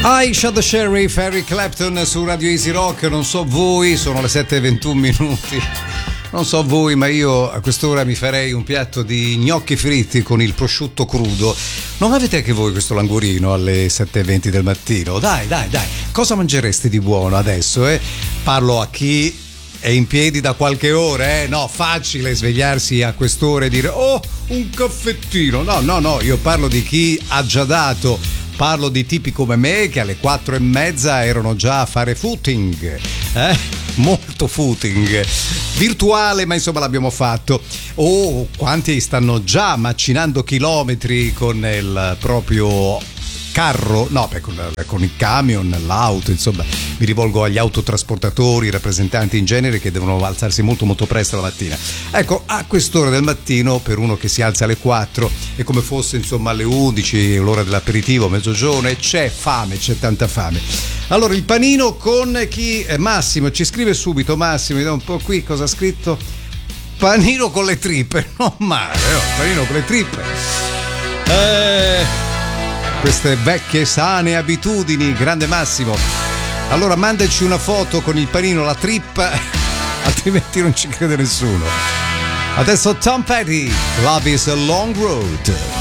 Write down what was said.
I Shot the Sheriff, Eric Clapton su Radio Easy Rock. Non so voi, sono le 7:21. Non so voi, ma io a quest'ora mi farei un piatto di gnocchi fritti con il prosciutto crudo. Non avete anche voi questo languorino alle 7:20 del mattino? Dai. Cosa mangereste di buono adesso, Parlo a chi è in piedi da qualche ora, No, facile svegliarsi a quest'ora e dire "Oh, un caffettino". No, io parlo di chi ha già dato. Parlo di tipi come me che alle 4:30 erano già a fare footing, molto footing, virtuale, ma insomma l'abbiamo fatto. Oh, quanti stanno già macinando chilometri con il proprio carro, con il camion, l'auto, insomma mi rivolgo agli autotrasportatori, rappresentanti in genere che devono alzarsi molto presto la mattina. Ecco, a quest'ora del mattino, per uno che si alza alle 4 è come fosse insomma alle 11, l'ora dell'aperitivo, mezzogiorno, e c'è fame, c'è tanta fame. Allora il panino con chi? Massimo ci scrive subito. Massimo, vediamo un po' qui cosa ha scritto. Panino con le trippe, non male, panino con le trippe. Queste vecchie sane abitudini, grande Massimo. Allora mandaci una foto con il panino, la trippa, altrimenti non ci crede nessuno. Adesso Tom Petty, Love is a Long Road.